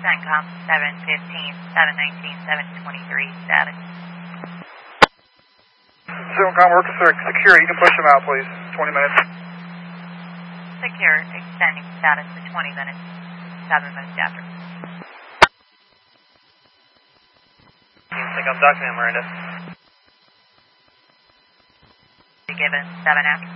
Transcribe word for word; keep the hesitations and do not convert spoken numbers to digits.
CENTCOM seven fifteen, seven nineteen, seven twenty-three, status. CENTCOM, we're secure. You can push them out, please. twenty minutes. Secure, extending status to twenty minutes, seven minutes after. CENTCOM, talk to me, Miranda. Given, seven after.